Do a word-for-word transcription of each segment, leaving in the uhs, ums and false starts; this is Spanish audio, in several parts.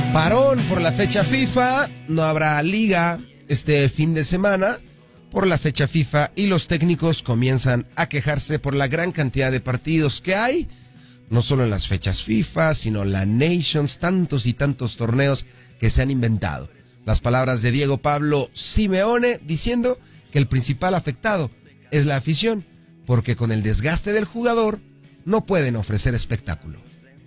Parón por la fecha FIFA, no habrá liga este fin de semana por la fecha FIFA y los técnicos comienzan a quejarse por la gran cantidad de partidos que hay, no solo en las fechas FIFA, sino la Nations, tantos y tantos torneos que se han inventado. Las palabras de Diego Pablo Simeone diciendo que el principal afectado es la afición, porque con el desgaste del jugador no pueden ofrecer espectáculo.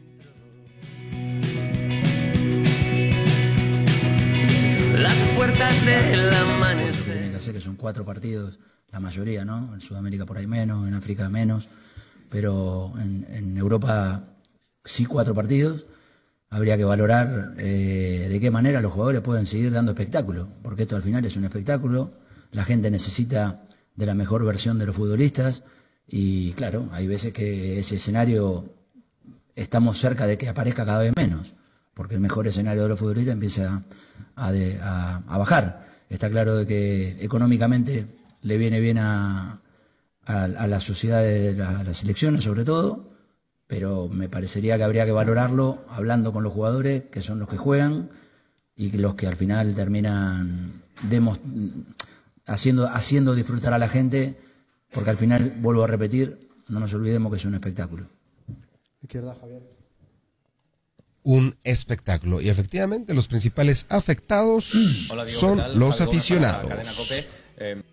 Las puertas del amanecer. Lo que tienen que hacer que son cuatro partidos, la mayoría, ¿no? En Sudamérica por ahí menos, en África menos, pero en, en Europa sí cuatro partidos. Habría que valorar eh, de qué manera los jugadores pueden seguir dando espectáculo, porque esto al final es un espectáculo, la gente necesita de la mejor versión de los futbolistas y claro, hay veces que ese escenario estamos cerca de que aparezca cada vez menos, porque el mejor escenario de los futbolistas empieza a, de, a, a bajar. Está claro de que económicamente le viene bien a, a, a la sociedad de la, a las elecciones sobre todo, pero me parecería que habría que valorarlo hablando con los jugadores, que son los que juegan y los que al final terminan demos, haciendo, haciendo disfrutar a la gente, porque al final, vuelvo a repetir, no nos olvidemos que es un espectáculo. Izquierda, Javier. Un espectáculo, y efectivamente los principales afectados Hola, Diego, son los Javier, aficionados. Eh...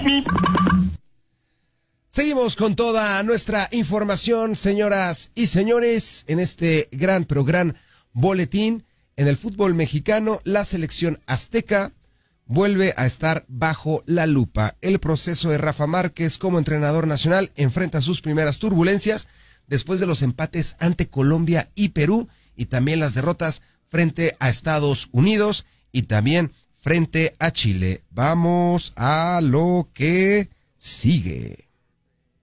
Seguimos con toda nuestra información, señoras y señores, en este gran pero gran boletín. En el fútbol mexicano, la selección azteca vuelve a estar bajo la lupa. El proceso de Rafa Márquez como entrenador nacional enfrenta sus primeras turbulencias después de los empates ante Colombia y Perú y también las derrotas frente a Estados Unidos y también frente a Chile. Vamos a lo que sigue.